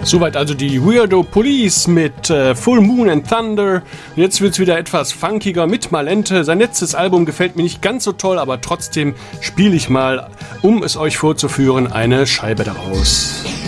Soweit also die Weirdo Police mit Full Moon and Thunder. Und jetzt wird's wieder etwas funkiger mit Malente. Sein letztes Album gefällt mir nicht ganz so toll, aber trotzdem spiele ich mal, um es euch vorzuführen, eine Scheibe daraus.